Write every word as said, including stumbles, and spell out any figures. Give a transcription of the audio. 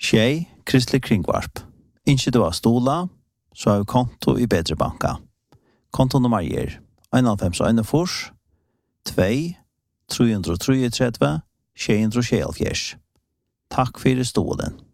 Tjej, Kristelig Kringvarp. Ikke du har stola, så har vi konto i Bedre Banka. Konto nummer er en fem en fors, to, tre tre tre, tjei tre tjei. Takk for stolen.